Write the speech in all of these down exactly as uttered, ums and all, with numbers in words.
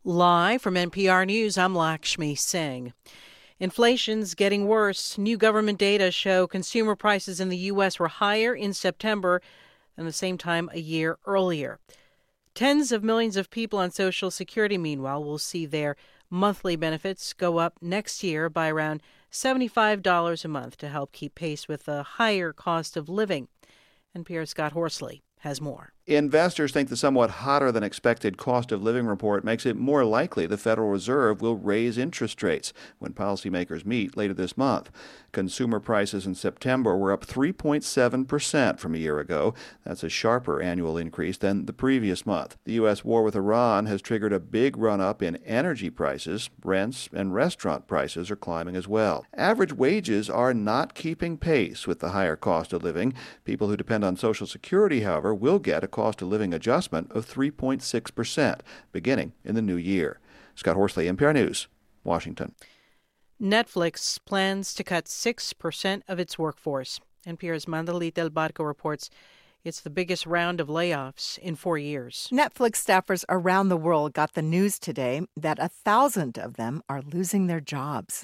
Live from N P R News, I'm Lakshmi Singh. Inflation's getting worse. New government data show consumer prices in the U S were higher in September than the same time a year earlier. Tens of millions of people on Social Security, meanwhile, will see their monthly benefits go up next year by around seventy-five dollars a month to help keep pace with the higher cost of living. N P R's Scott Horsley has more. Investors think the somewhat hotter than expected cost of living report makes it more likely the Federal Reserve will raise interest rates when policymakers meet later this month. Consumer prices in September were up three point seven percent from a year ago. That's a sharper annual increase than the previous month. The U S war with Iran has triggered a big run-up in energy prices. Rents and restaurant prices are climbing as well. Average wages are not keeping pace with the higher cost of living. People who depend on Social Security, however, will get a cost of living adjustment of three point six percent beginning in the new year. Scott Horsley, N P R News, Washington. Netflix plans to cut six percent of its workforce. N P R's Mandalit Del Barco reports it's the biggest round of layoffs in four years. Netflix staffers around the world got the news today that a thousand of them are losing their jobs.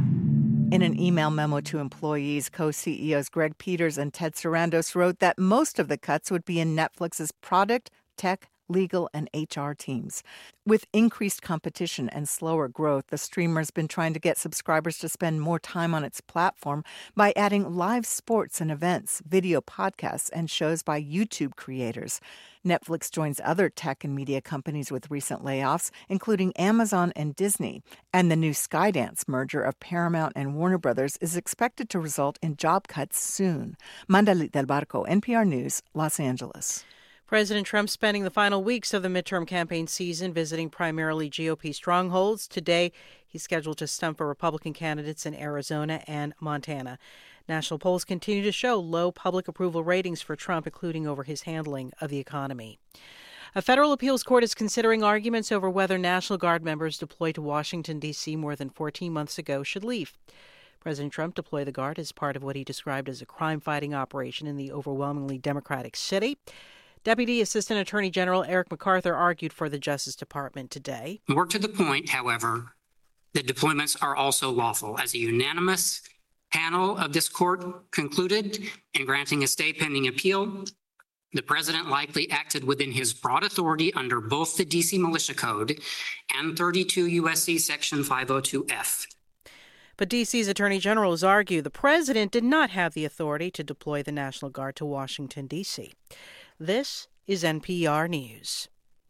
In an email memo to employees, co-C E Os Greg Peters and Ted Sarandos wrote that most of the cuts would be in Netflix's product, tech, legal, and H R teams. With increased competition and slower growth, the streamer's been trying to get subscribers to spend more time on its platform by adding live sports and events, video podcasts, and shows by YouTube creators. Netflix joins other tech and media companies with recent layoffs, including Amazon and Disney. And the new Skydance merger of Paramount and Warner Brothers is expected to result in job cuts soon. Mandalit Del Barco, N P R News, Los Angeles. President Trump spending the final weeks of the midterm campaign season visiting primarily G O P strongholds. Today, he's scheduled to stump for Republican candidates in Arizona and Montana. National polls continue to show low public approval ratings for Trump, including over his handling of the economy. A federal appeals court is considering arguments over whether National Guard members deployed to Washington, D C more than fourteen months ago should leave. President Trump deployed the Guard as part of what he described as a crime-fighting operation in the overwhelmingly Democratic city. Deputy Assistant Attorney General Eric MacArthur argued for the Justice Department today. More to the point, however, the deployments are also lawful. As a unanimous panel of this court concluded in granting a stay pending appeal, the president likely acted within his broad authority under both the D C Militia Code and thirty-two U S C Section five oh two F. But D C's Attorney General has argued the president did not have the authority to deploy the National Guard to Washington, D C This is N P R News.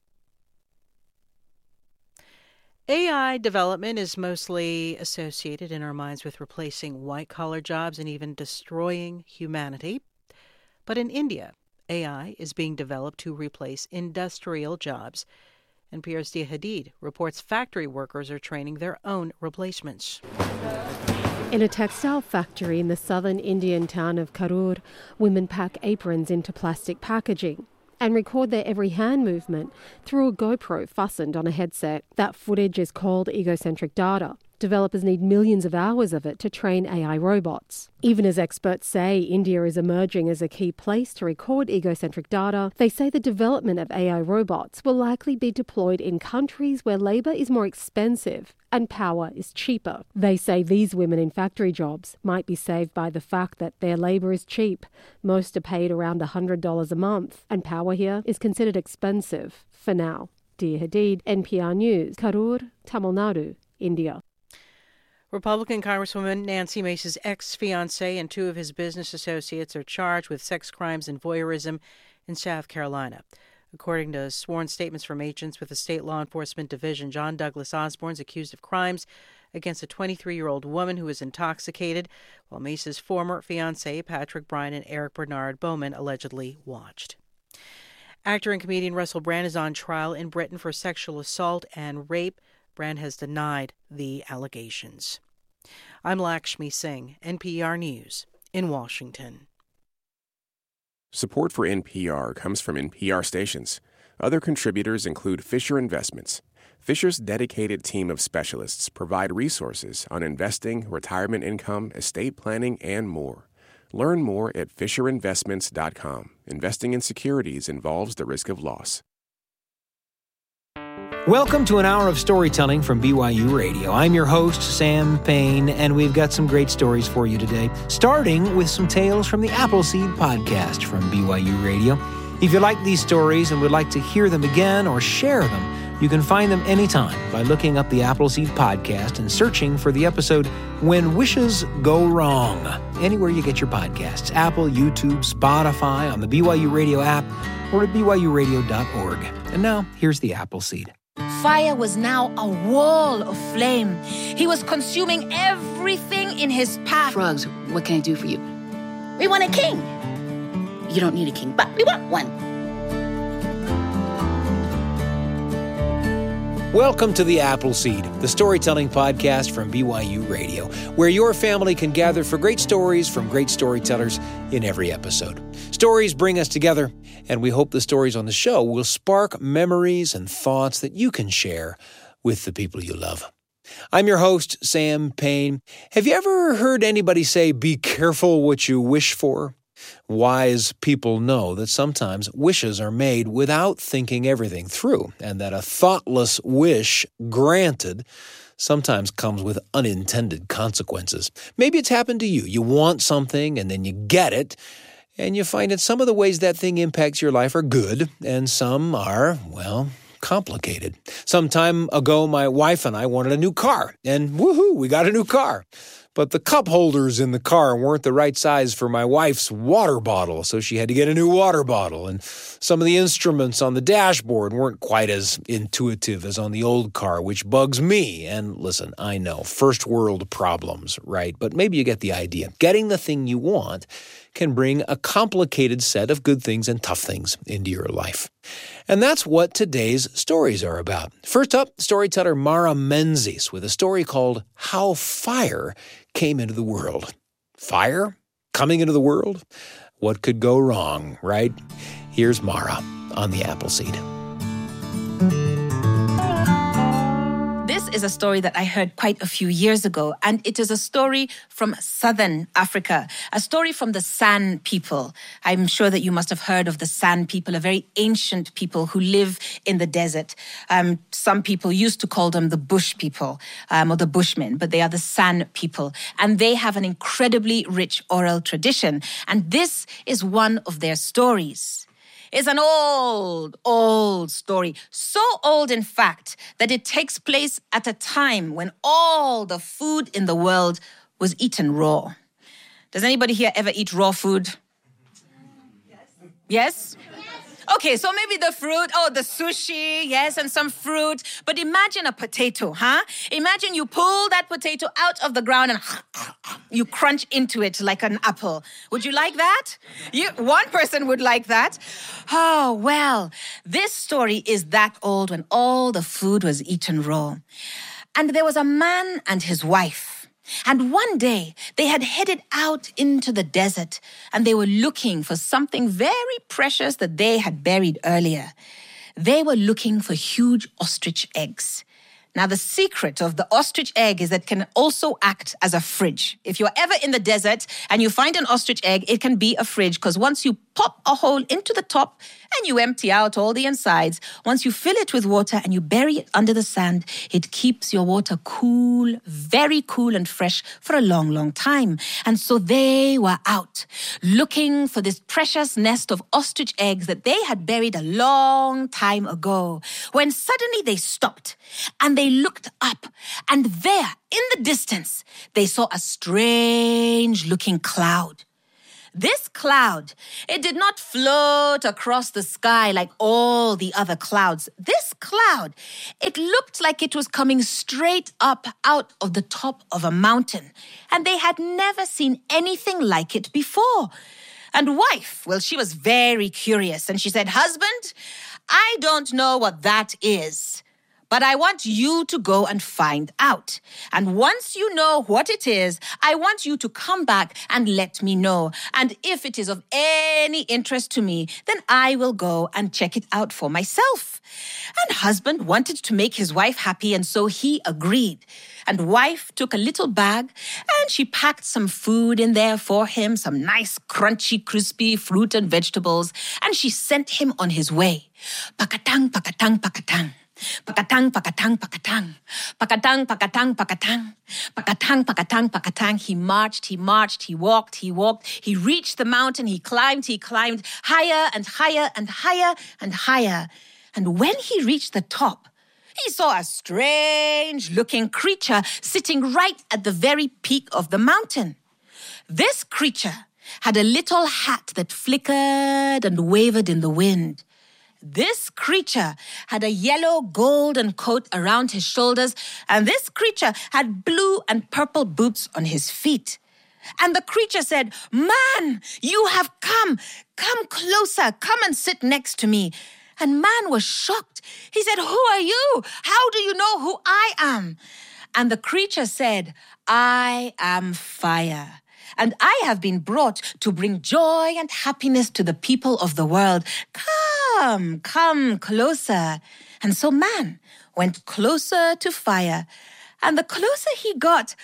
A I development is mostly associated in our minds with replacing white-collar jobs and even destroying humanity. But in India, A I is being developed to replace industrial jobs. N P R's Dia Hadid reports factory workers are training their own replacements. In a textile factory in the southern Indian town of Karur, women pack aprons into plastic packaging and record their every hand movement through a GoPro fastened on a headset. That footage is called egocentric data. Developers need millions of hours of it to train A I robots. Even as experts say India is emerging as a key place to record egocentric data, they say the development of A I robots will likely be deployed in countries where labour is more expensive and power is cheaper. They say these women in factory jobs might be saved by the fact that their labour is cheap. Most are paid around one hundred dollars a month, and power here is considered expensive for now. Dia Hadid, N P R News, Karur, Tamil Nadu, India. Republican Congresswoman Nancy Mace's ex-fiancé and two of his business associates are charged with sex crimes and voyeurism in South Carolina. According to sworn statements from agents with the state law enforcement division, John Douglas Osborne is accused of crimes against a twenty-three-year-old woman who was intoxicated, while Mace's former fiancé, Patrick Bryan and Eric Bernard Bowman, allegedly watched. Actor and comedian Russell Brand is on trial in Britain for sexual assault and rape. Brand has denied the allegations. I'm Lakshmi Singh, N P R News, in Washington. Support for N P R comes from N P R stations. Other contributors include Fisher Investments. Fisher's dedicated team of specialists provide resources on investing, retirement income, estate planning, and more. Learn more at fisher investments dot com. Investing in securities involves the risk of loss. Welcome to an hour of storytelling from B Y U Radio. I'm your host, Sam Payne, and we've got some great stories for you today, starting with some tales from the Appleseed podcast from B Y U Radio. If you like these stories and would like to hear them again or share them, you can find them anytime by looking up the Appleseed podcast and searching for the episode When Wishes Go Wrong, anywhere you get your podcasts, Apple, YouTube, Spotify, on the B Y U Radio app, or at B Y U radio dot org. And now, here's the Appleseed. Fire was now a wall of flame. He was consuming everything in his path. Frogs, what can I do for you? We want a king. You don't need a king, but we want one. Welcome to the Appleseed, the storytelling podcast from B Y U Radio, where your family can gather for great stories from great storytellers in every episode. Stories bring us together, and we hope the stories on the show will spark memories and thoughts that you can share with the people you love. I'm your host, Sam Payne. Have you ever heard anybody say, "Be careful what you wish for"? Wise people know that sometimes wishes are made without thinking everything through, and that a thoughtless wish granted sometimes comes with unintended consequences. Maybe it's happened to you. You want something, and then you get it, and you find that some of the ways that thing impacts your life are good, and some are, well, complicated. Some time ago, my wife and I wanted a new car, and woohoo, we got a new car. But the cup holders in the car weren't the right size for my wife's water bottle, so she had to get a new water bottle. And some of the instruments on the dashboard weren't quite as intuitive as on the old car, which bugs me. And listen, I know, first world problems, right? But maybe you get the idea. Getting the thing you want can bring a complicated set of good things and tough things into your life. And that's what today's stories are about. First up, storyteller Mara Menzies with a story called How Fire Came into the World. Fire coming into the world? What could go wrong, right? Here's Mara on the Appleseed. This is a story that I heard quite a few years ago, and it is a story from southern Africa, a story from the San people. I'm sure that you must have heard of the San people, a very ancient people who live in the desert. Um, some people used to call them the bush people um, or the bushmen, but they are the San people, and they have an incredibly rich oral tradition, and this is one of their stories. It's an old, old story. So old, in fact, that it takes place at a time when all the food in the world was eaten raw. Does anybody here ever eat raw food? Yes? Yes? Okay, so maybe the fruit, oh, the sushi, yes, and some fruit. But imagine a potato, huh? Imagine you pull that potato out of the ground and you crunch into it like an apple. Would you like that? You, one person would like that. Oh, well, this story is that old when all the food was eaten raw. And there was a man and his wife. And one day, they had headed out into the desert, and they were looking for something very precious that they had buried earlier. They were looking for huge ostrich eggs. Now, the secret of the ostrich egg is that it can also act as a fridge. If you're ever in the desert and you find an ostrich egg, it can be a fridge, because once you pop a hole into the top and you empty out all the insides, once you fill it with water and you bury it under the sand, it keeps your water cool, very cool and fresh for a long, long time. And so they were out looking for this precious nest of ostrich eggs that they had buried a long time ago, when suddenly they stopped and they looked up, and there in the distance, they saw a strange-looking cloud. This cloud, it did not float across the sky like all the other clouds. This cloud, it looked like it was coming straight up out of the top of a mountain, and they had never seen anything like it before. And wife, well, she was very curious, and she said, "Husband, I don't know what that is, but I want you to go and find out. And once you know what it is, I want you to come back and let me know. And if it is of any interest to me, then I will go and check it out for myself." And husband wanted to make his wife happy, and so he agreed. And wife took a little bag, and she packed some food in there for him, some nice, crunchy, crispy fruit and vegetables, and she sent him on his way. Pakatang, pakatang, pakatang. Pakatang, pakatang, pakatang. Pakatang, pakatang, pakatang. Pakatang, pakatang, pakatang. He marched, he marched, he walked, he walked. He reached the mountain, he climbed, he climbed higher and higher and higher and higher. And when he reached the top, he saw a strange-looking creature sitting right at the very peak of the mountain. This creature had a little hat that flickered and wavered in the wind. This creature had a yellow golden coat around his shoulders, and this creature had blue and purple boots on his feet. And the creature said, "Man, you have come. Come closer. Come and sit next to me." And man was shocked. He said, "Who are you? How do you know who I am?" And the creature said, "I am fire. And I have been brought to bring joy and happiness to the people of the world. Come, come closer." And so man went closer to fire. And the closer he got,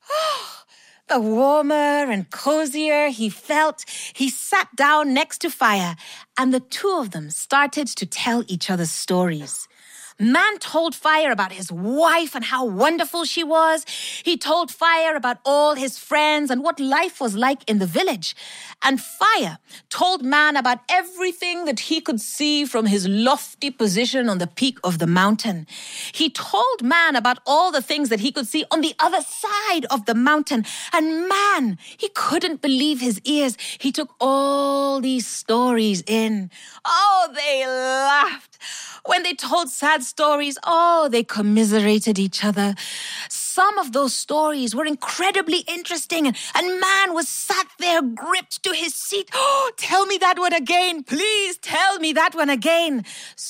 oh, the warmer and cozier he felt. He sat down next to fire, and the two of them started to tell each other stories. Man told fire about his wife and how wonderful she was. He told fire about all his friends and what life was like in the village. And fire told man about everything that he could see from his lofty position on the peak of the mountain. He told man about all the things that he could see on the other side of the mountain. And man, he couldn't believe his ears. He took all these stories in. Oh, they laughed. When they told sad stories, oh, they commiserated each other. Some of those stories were incredibly interesting, and, and man was sat there gripped to his seat. Oh, tell me that one again. Please tell me that one again.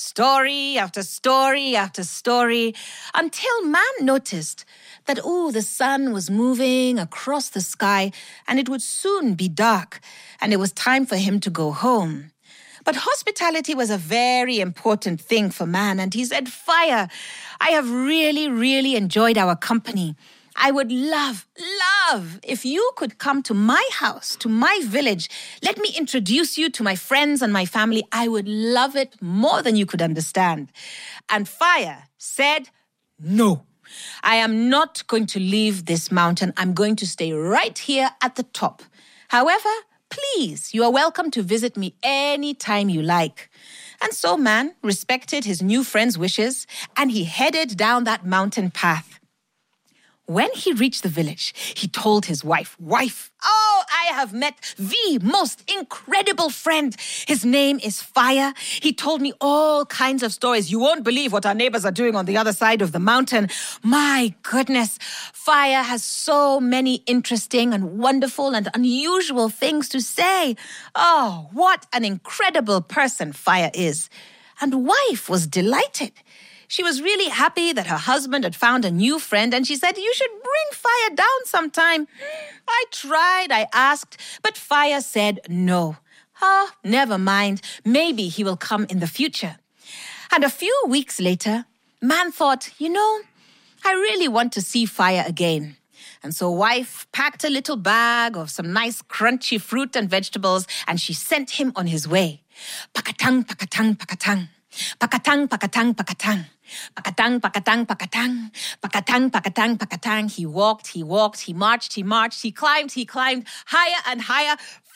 Story after story after story, until man noticed that, oh, the sun was moving across the sky, and it would soon be dark, and it was time for him to go home. But hospitality was a very important thing for man, and he said, "Fire, I have really, really enjoyed our company. I would love, love if you could come to my house, to my village. Let me introduce you to my friends and my family. I would love it more than you could understand." And fire said, "No, I am not going to leave this mountain. I'm going to stay right here at the top. However, please, you are welcome to visit me any time you like." And so man respected his new friend's wishes, and he headed down that mountain path. When he reached the village, he told his wife, "Wife, oh, I have met the most incredible friend. His name is Fire. He told me all kinds of stories. You won't believe what our neighbors are doing on the other side of the mountain. My goodness, Fire has so many interesting and wonderful and unusual things to say. Oh, what an incredible person Fire is." And wife was delighted. She was really happy that her husband had found a new friend, and she said, "You should bring Fire down sometime." I tried, I asked, but Fire said no. Oh, never mind. Maybe he will come in the future. And a few weeks later, man thought, you know, I really want to see Fire again. And so wife packed a little bag of some nice crunchy fruit and vegetables, and she sent him on his way. Pakatang, pakatang, pakatang. Pakatang, pakatang, pakatang. Pakatang, pakatang, pakatang. Pakatang, pakatang, pakatang. He walked, he walked, he marched, he marched, he climbed, he climbed, higher and higher.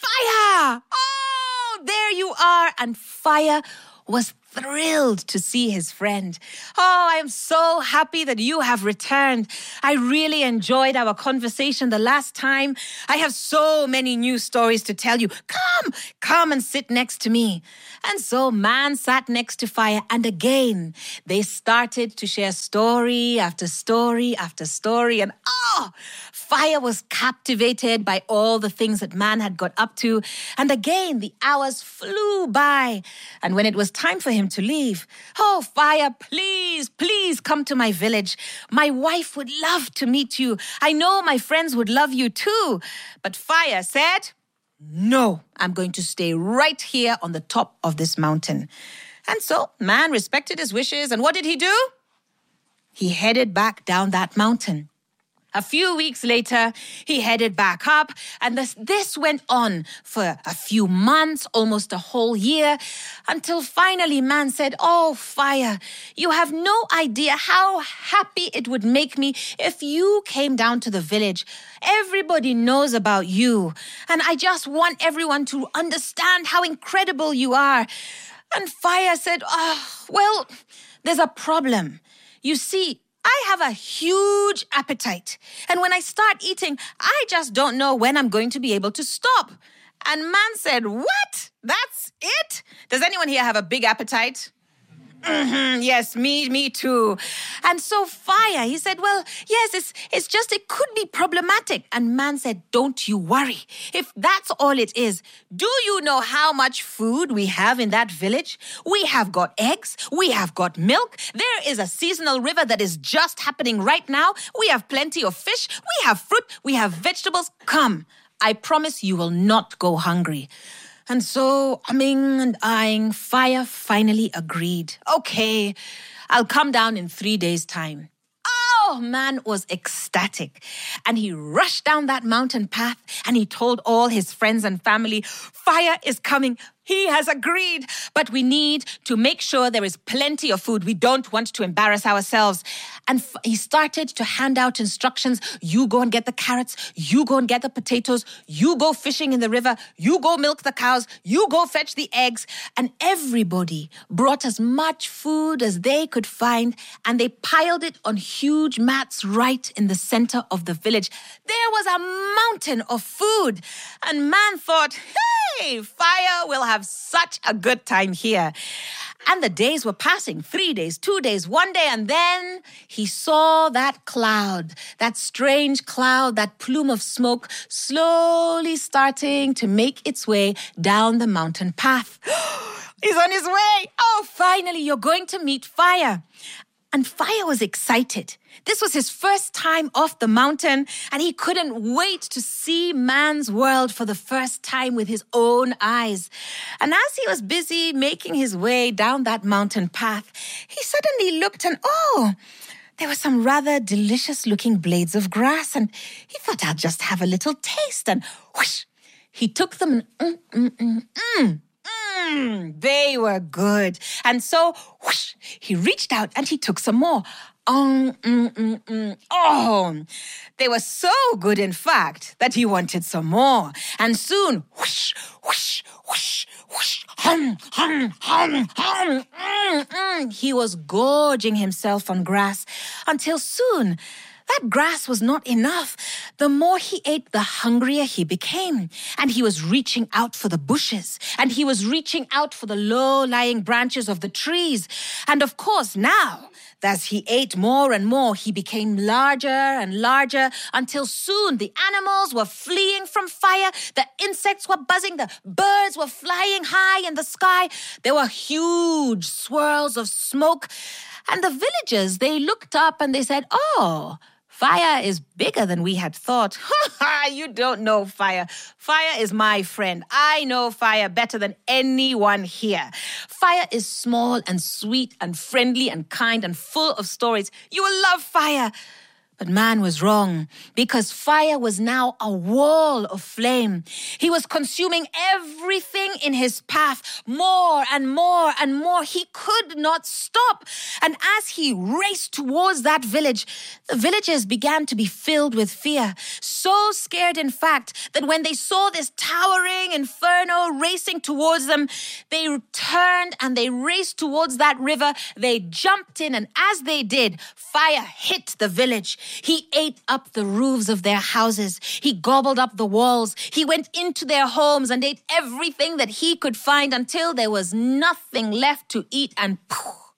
Fire! Oh, there you are. And Fire was thrilled to see his friend. Oh, I am so happy that you have returned. I really enjoyed our conversation the last time. I have so many new stories to tell you. Come, come and sit next to me. And so man sat next to Fire, and again, they started to share story after story after story. And oh, Fire was captivated by all the things that man had got up to. And again, the hours flew by. And when it was time for him to leave, "Oh, Fire, please, please come to my village. My wife would love to meet you. I know my friends would love you too." But Fire said, "No, I'm going to stay right here on the top of this mountain." And so man respected his wishes, and what did he do? He headed back down that mountain. A few weeks later, he headed back up, and this, this went on for a few months, almost a whole year, until finally man said, "Oh, Fire, you have no idea how happy it would make me if you came down to the village. Everybody knows about you, and I just want everyone to understand how incredible you are." And Fire said, "Oh, well, there's a problem. You see, I have a huge appetite. And when I start eating, I just don't know when I'm going to be able to stop." And man said, "What? That's it? Does anyone here have a big appetite?" Mm-hmm, yes, me, me too. And so Fire, he said, "Well, yes, it's, it's just, it could be problematic." And man said, "Don't you worry. If that's all it is, do you know how much food we have in that village? We have got eggs. We have got milk. There is a seasonal river that is just happening right now. We have plenty of fish. We have fruit. We have vegetables. Come, I promise you will not go hungry." And so, umming and eyeing, Fire finally agreed. "Okay, I'll come down in three days' time." Oh, man was ecstatic. And he rushed down that mountain path and he told all his friends and family, "Fire is coming. He has agreed. But we need to make sure there is plenty of food. We don't want to embarrass ourselves." And f- he started to hand out instructions. "You go and get the carrots. You go and get the potatoes. You go fishing in the river. You go milk the cows. You go fetch the eggs." And everybody brought as much food as they could find, and they piled it on huge mats right in the center of the village. There was a mountain of food. And man thought, "Hey, Fire will have such a good time here." And the days were passing, three days, two days, one day, and then he saw that cloud, that strange cloud, that plume of smoke slowly starting to make its way down the mountain path. He's on his way. Oh, finally, you're going to meet Fire. And Fire was excited. This was his first time off the mountain, and he couldn't wait to see man's world for the first time with his own eyes. And as he was busy making his way down that mountain path, he suddenly looked and, oh, there were some rather delicious-looking blades of grass, and he thought, "I'll just have a little taste." And whoosh, he took them and mm, mm, mm, mm. Mm, they were good. And so, whoosh, he reached out and he took some more. Um, mm, mm, mm. Oh, they were so good, in fact, that he wanted some more. And soon, whoosh, whoosh, whoosh, whoosh, hum, hum, hum, hum, mm, mm. He was gorging himself on grass until soon that grass was not enough. The more he ate, the hungrier he became. And he was reaching out for the bushes. And he was reaching out for the low-lying branches of the trees. And of course, now, as he ate more and more, he became larger and larger until soon the animals were fleeing from Fire, the insects were buzzing, the birds were flying high in the sky. There were huge swirls of smoke. And the villagers, they looked up and they said, "Oh, Fire is bigger than we had thought." "You don't know Fire. Fire is my friend. I know Fire better than anyone here. Fire is small and sweet and friendly and kind and full of stories. You will love Fire." But man was wrong, because Fire was now a wall of flame. He was consuming everything in his path, more and more and more. He could not stop. And as he raced towards that village, the villagers began to be filled with fear. So scared, in fact, that when they saw this towering inferno racing towards them, they turned and they raced towards that river. They jumped in, and as they did, Fire hit the village. He ate up the roofs of their houses. He gobbled up the walls. He went into their homes and ate everything that he could find until there was nothing left to eat, and poof,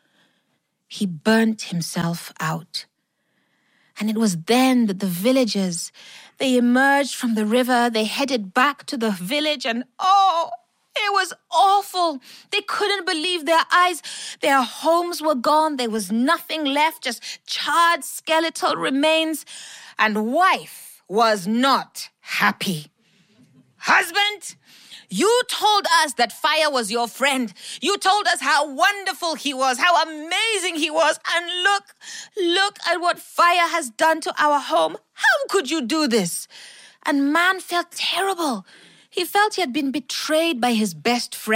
he burnt himself out. And it was then that the villagers, they emerged from the river, they headed back to the village, and oh, it was awful. They couldn't believe their eyes. Their homes were gone. There was nothing left, just charred skeletal remains. And wife was not happy. "Husband, You told us that fire was your friend. You told us how wonderful he was, how amazing he was. And look, look at what fire has done to our home. How could you do this? And man felt terrible. He felt he had been betrayed by his best friend.